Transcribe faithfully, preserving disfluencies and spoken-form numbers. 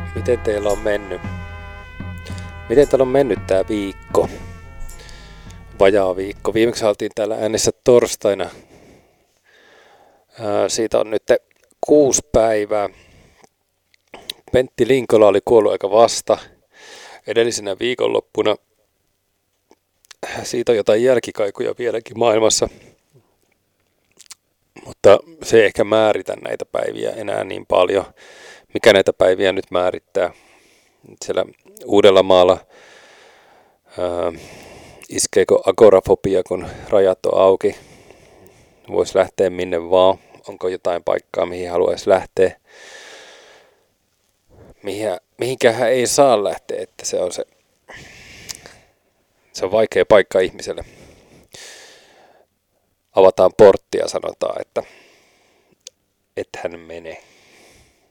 Miten teillä on mennyt? Miten teillä on mennyt tää viikko? Vajaa viikko. Viimeksi oltiin täällä äänessä torstaina. Ää, siitä on nyt kuusi päivää. Pentti Linkola oli kuollut aika vasta. Edellisenä viikonloppuna. Siitä on jotain jälkikaikuja vieläkin maailmassa. Mutta se ei ehkä määritä näitä päiviä enää niin paljon. Mikä näitä päiviä nyt määrittää? Siellä Uudellamaalla ää, iskeekö agorafobia, kun rajat on auki? Voisi lähteä minne vaan. Onko jotain paikkaa, mihin haluaisi lähteä? Mihin, mihinkähän ei saa lähteä, että se on se, se on vaikea paikka ihmiselle. Avataan porttia ja sanotaan, että et hän mene.